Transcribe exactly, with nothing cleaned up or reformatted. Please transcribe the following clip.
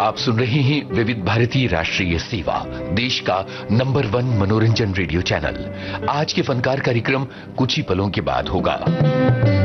आप सुन रहे हैं विविध भारती राष्ट्रीय सेवा, देश का नंबर वन मनोरंजन रेडियो चैनल। आज के फनकार कार्यक्रम कुछ ही पलों के बाद होगा।